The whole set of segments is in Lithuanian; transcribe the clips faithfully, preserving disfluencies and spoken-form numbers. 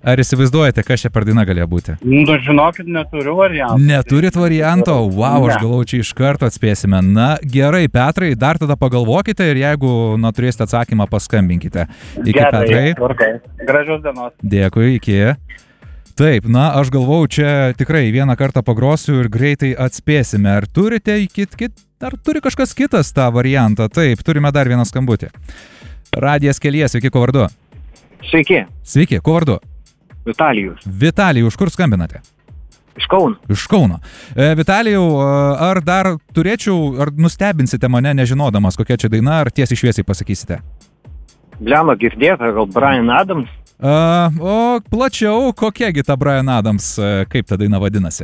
Ar įsivaizduojate, kas čia per daina galėjo būti? Nu, žinokit, neturiu varianto. Neturit varianto? Wow, aš galvoju, čia iš karto atspėsime. Na, gerai, Petrai, dar tada pagalvokite ir jeigu nu, turėsite atsakymą, paskambinkite. Iki, Gerai, Petrai. Gražios dienos. Dėkui, iki. Taip, na, aš galvau, čia tikrai vieną kartą pagrosiu ir greitai atspėsime. Ar turite kit, kit, ar turi kažkas kitas tą variantą? Taip, turime dar vieną skambutį. Radijas kelyje, sveiki, kuo vardu? Sveiki. Sveiki, kuo vardu? Vitalijus. Vitalijau, iš kur skambinate? Iš Kauno. Iš Kauno. E, Vitalijau, ar dar turėčiau, ar nustebinsite mane nežinodamas, kokia čia daina, ar tiesiai šviesiai pasakysite? Bliano girdėta, gal Brian Adams? Uh, o plačiau, kokiagi ta Brian Adams, uh, kaip ta daina vadinasi?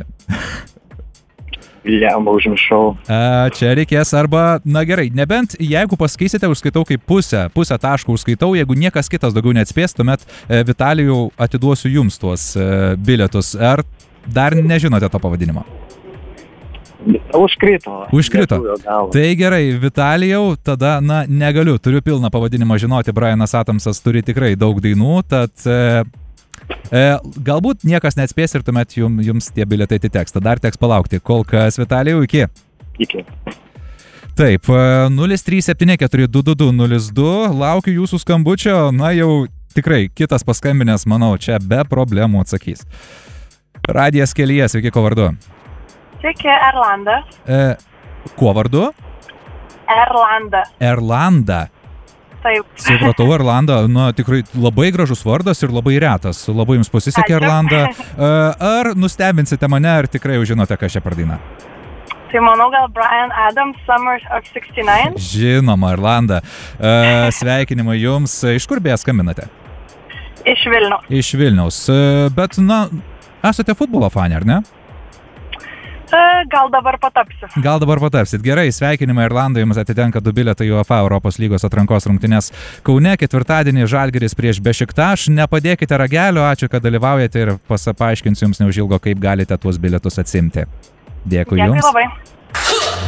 Bliano užmiršau. Uh, čia reikės arba, na gerai, nebent jeigu pasakysite, užskaitau kaip pusę, pusę taškų užskaitau, jeigu niekas kitas daugiau neatspės, tuomet uh, Vitalijau atiduosiu jums tuos uh, bilietus. Ar dar nežinote to pavadinimo? Užkrito. Užkrito. Tai gerai, Vitalijau, tada, na, negaliu, turiu pilną pavadinimą žinoti, Brianas Adamsas turi tikrai daug dainų, tad e, e, galbūt niekas neatspės ir tuomet jum, jums tie bilietai atiteks. Dar teks palaukti. Kol kas, Vitalijau, iki. Iki. Taip, nulis trys septyni keturi du du du nulis du, laukiu jūsų skambučio, na jau tikrai kitas paskambinęs, manau, čia be problemų atsakys. Radijas kelyje, sveiki, ko vardu? Sveiki, Erlanda. E, kuo vardu? Erlanda. Erlanda. Taip. Supratau, Erlanda, na tikrai labai gražus vardas ir labai retas. Labai jums pasisekė, Erlanda. E, ar nustebinsite mane, ar tikrai jau žinote, kas čia per daina? Tai manau, gal Brian Adams, Summer of šešiasdešimt devyni? Žinoma, Erlanda. E, sveikinimai jums. Iš kur beje skambinate? Iš Vilniaus. Iš Vilniaus. E, bet, na, esate futbolo fanė, ar ne? Gal dabar patapsiu. Gal dabar patapsit. Gerai, sveikinimai Irlandai, jums atitenka du bilietai į UEFA Europos lygos atrankos rungtynes Kaune, ketvirtadienį Žalgiris prieš Bešiktaš. Nepadėkite ragelio, ačiū, kad dalyvaujate ir paaiškinsiu jums neužilgo, kaip galite tuos bilietus atsimti. Dėkui jums. Dėkui labai.